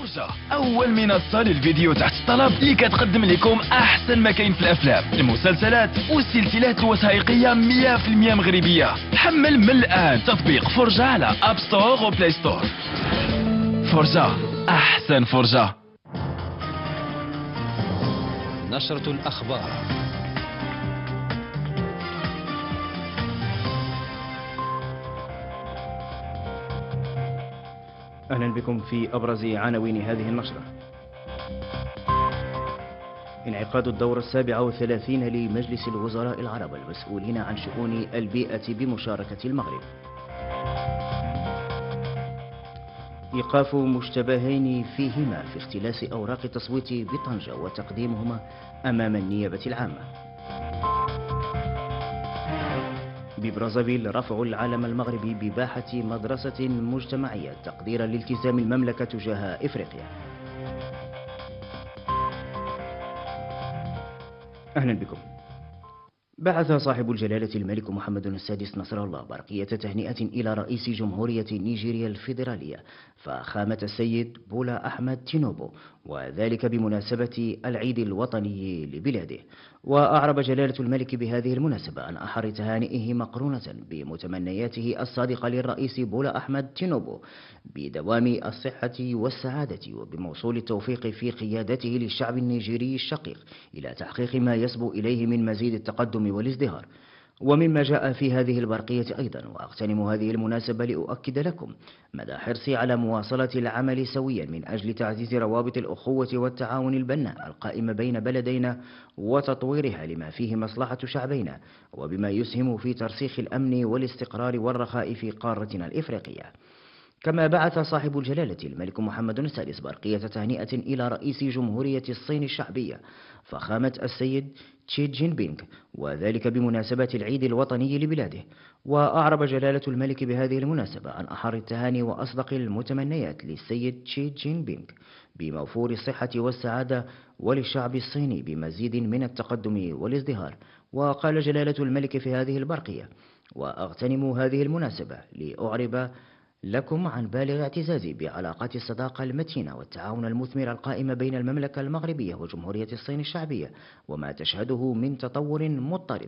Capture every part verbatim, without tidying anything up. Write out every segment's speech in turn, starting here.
فرجة أول منصة للفيديو تحت الطلب اللي كتقدم لكم أحسن ما كاين في الأفلام، المسلسلات والسلسلات الوثائقية مية في المية مغربية. حمل من الآن تطبيق فرجة على أب ستور وبلاي ستور. فرجة، أحسن فرجة. نشرة الأخبار. أهلا بكم في أبرز عناوين هذه النشرة. انعقاد الدورة السابعة والثلاثين لمجلس الوزراء العرب المسؤولين عن شؤون البيئة بمشاركة المغرب. إيقاف مشتبهين فيهما في اختلاس أوراق التصويت بطنجة وتقديمهما أمام النيابة العامة. ببرازيل رفع العلم المغربي بباحة مدرسة مجتمعية تقديرا لالتزام المملكة تجاه إفريقيا. أهلا بكم. بعث صاحب الجلالة الملك محمد السادس نصر الله برقية تهنئة إلى رئيس جمهورية نيجيريا الفيدرالية فخامة السيد بولا أحمد تينوبو، وذلك بمناسبة العيد الوطني لبلاده. وأعرب جلالة الملك بهذه المناسبة عن أحر تهانئه مقرونة بمتمنياته الصادقة للرئيس بولا أحمد تينوبو بدوام الصحة والسعادة وبموصول التوفيق في قيادته للشعب النيجيري الشقيق إلى تحقيق ما يسبو إليه من مزيد التقدم والازدهار. ومما جاء في هذه البرقية أيضا، وأغتنم هذه المناسبة لأؤكد لكم مدى حرصي على مواصلة العمل سويا من أجل تعزيز روابط الأخوة والتعاون البناء القائمة بين بلدينا وتطويرها لما فيه مصلحة شعبينا وبما يسهم في ترسيخ الأمن والاستقرار والرخاء في قارتنا الإفريقية. كما بعث صاحب الجلالة الملك محمد السادس برقية تهنئة إلى رئيس جمهورية الصين الشعبية فخامة السيد تشي جين بينغ، وذلك بمناسبة العيد الوطني لبلاده. وأعرب جلالة الملك بهذه المناسبة عن أحر التهاني وأصدق المتمنيات للسيد تشي جين بينغ بموفور الصحة والسعادة وللشعب الصيني بمزيد من التقدم والازدهار. وقال جلالة الملك في هذه البرقية: وأغتنم هذه المناسبة لأعرب لكم عن بالغ اعتزازي بعلاقات الصداقة المتينة والتعاون المثمر القائمة بين المملكة المغربية وجمهورية الصين الشعبية وما تشهده من تطور مضطرد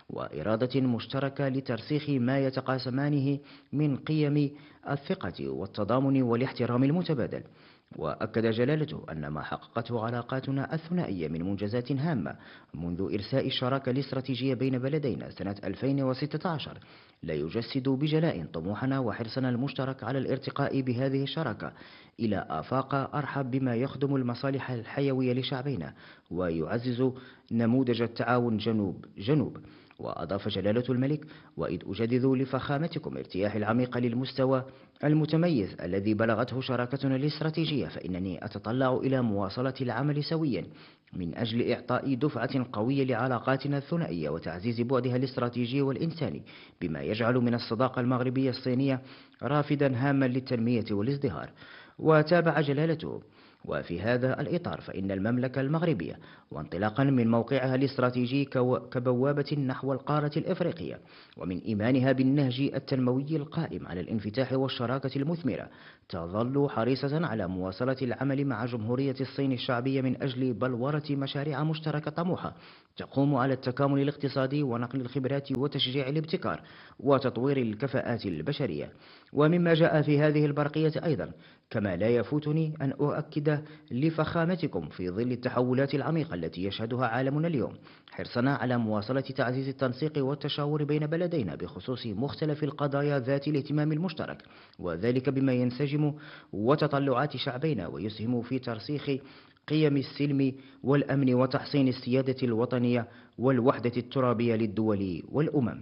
وإرادة مشتركة لترسيخ ما يتقاسمانه من قيم الثقة والتضامن والاحترام المتبادل. وأكد جلالته أن ما حققته علاقاتنا الثنائية من منجزات هامة منذ إرساء الشراكة الاستراتيجية بين بلدينا سنة ألفين وستة عشر لا يجسد بجلاء طموحنا وحرصنا المشترك على الارتقاء بهذه الشراكة إلى آفاق أرحب بما يخدم المصالح الحيوية لشعبنا ويعزز نموذج التعاون جنوب جنوب. وأضاف جلالة الملك: وإذ أجدد لفخامتكم ارتياحي العميق للمستوى المتميز الذي بلغته شراكتنا الاستراتيجية، فإنني أتطلع إلى مواصلة العمل سويا من أجل إعطاء دفعة قوية لعلاقاتنا الثنائية وتعزيز بعدها الاستراتيجي والإنساني بما يجعل من الصداقة المغربية الصينية رافدا هاما للتنمية والازدهار. وتابع جلالته: وفي هذا الإطار فإن المملكة المغربية وانطلاقا من موقعها الاستراتيجي كبوابة نحو القارة الإفريقية ومن إيمانها بالنهج التنموي القائم على الانفتاح والشراكة المثمرة تظل حريصة على مواصلة العمل مع جمهورية الصين الشعبية من أجل بلورة مشاريع مشتركة طموحة تقوم على التكامل الاقتصادي ونقل الخبرات وتشجيع الابتكار وتطوير الكفاءات البشرية. ومما جاء في هذه البرقية أيضا، كما لا يفوتني أن أؤكد لفخامتكم في ظل التحولات العميقة التي يشهدها عالمنا اليوم حرصنا على مواصلة تعزيز التنسيق والتشاور بين بلدينا بخصوص مختلف القضايا ذات الاهتمام المشترك، وذلك بما ينسجم وتطلعات شعبينا ويسهم في ترسيخ قيم السلم والأمن وتحسين السيادة الوطنية والوحدة الترابية للدول والأمم.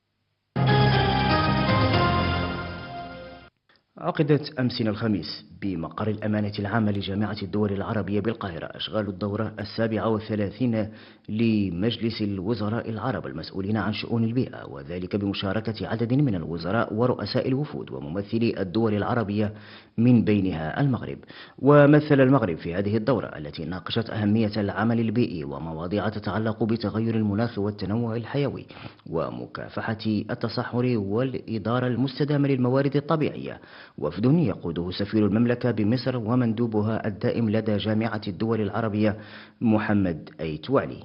عقدت أمسنا الخميس بمقر الأمانة العامة لجامعة الدول العربية بالقاهرة أشغال الدورة السابعة والثلاثين لمجلس الوزراء العرب المسؤولين عن شؤون البيئة، وذلك بمشاركة عدد من الوزراء ورؤساء الوفود وممثلي الدول العربية من بينها المغرب. ومثل المغرب في هذه الدورة التي ناقشت أهمية العمل البيئي ومواضيع تتعلق بتغير المناخ والتنوع الحيوي ومكافحة التصحر والإدارة المستدامة للموارد الطبيعية. وفد يقوده سفير المملكة المملكة بمصر ومندوبها الدائم لدى جامعة الدول العربية محمد أيتوالي.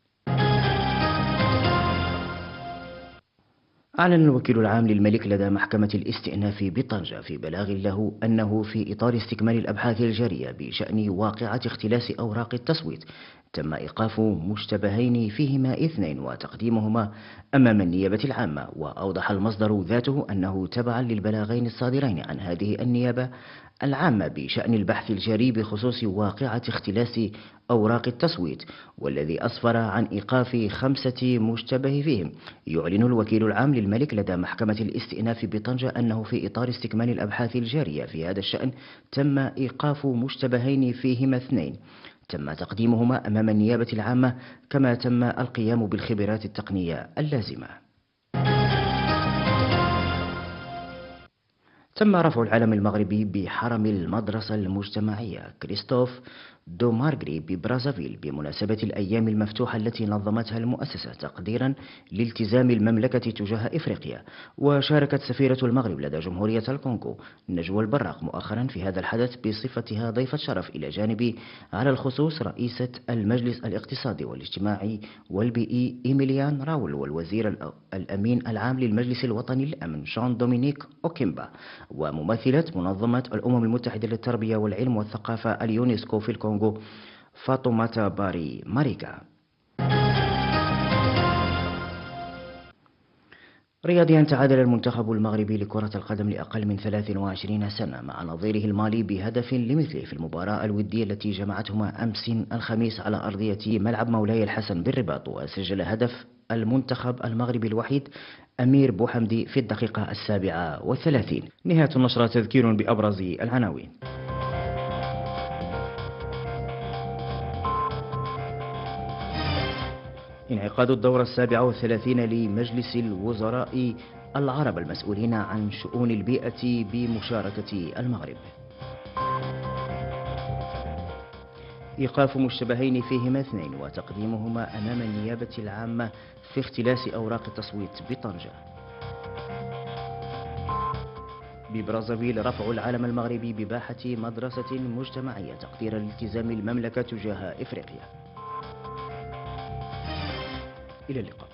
أعلن الوكيل العام للملك لدى محكمة الاستئناف بطنجة في بلاغ له أنه في إطار استكمال الأبحاث الجارية بشأن واقعة اختلاس أوراق التصويت تم إيقاف مشتبهين فيهما اثنين وتقديمهما أمام النيابة العامة. وأوضح المصدر ذاته أنه تبعا للبلاغين الصادرين عن هذه النيابة العامة بشأن البحث الجاري بخصوص واقعة اختلاس أوراق التصويت والذي أسفر عن إيقاف خمسة مشتبه فيهم. يعلن الوكيل العام للملك لدى محكمة الاستئناف بطنجة أنه في إطار استكمال الأبحاث الجارية في هذا الشأن تم إيقاف مشتبهين فيهما اثنين تم تقديمهما أمام النيابة العامة، كما تم القيام بالخبرات التقنية اللازمة. تم رفع العلم المغربي بحرم المدرسة المجتمعية كريستوف دو مارغري ببرازافيل بمناسبة الأيام المفتوحة التي نظمتها المؤسسة تقديرا لالتزام المملكة تجاه إفريقيا. وشاركت سفيرة المغرب لدى جمهورية الكونغو نجوى البراق مؤخرا في هذا الحدث بصفتها ضيفة شرف، إلى جانب على الخصوص رئيسة المجلس الاقتصادي والاجتماعي والبيئي إيميليان راول والوزير الأمين العام للمجلس الوطني للأمن جان دومينيك أوكيمبا وممثلة منظمة الأمم المتحدة للتربية والعلم والثقافة اليونسكو في الكونغو فاطمة باري ماريكا. رياضيا، تعادل المنتخب المغربي لكرة القدم لأقل من ثلاث وعشرين سنة مع نظيره المالي بهدف لمثله في المباراة الودية التي جمعتهما أمس الخميس على أرضية ملعب مولاي الحسن بالرباط. وسجل هدف المنتخب المغربي الوحيد أمير بوحمدي في الدقيقة السابعة والثلاثين. نهاية النشرة، تذكير بأبرز العناوين. انعقاد الدورة السابعة والثلاثين لمجلس الوزراء العرب المسؤولين عن شؤون البيئة بمشاركة المغرب. إيقاف مشتبهين فيهما اثنين وتقديمهما أمام النيابة العامة في اختلاس أوراق التصويت بطنجة. ببرازافيل رفع العلم المغربي بباحة مدرسة مجتمعية تقديرا لالتزام المملكة تجاه إفريقيا. إلى اللقاء.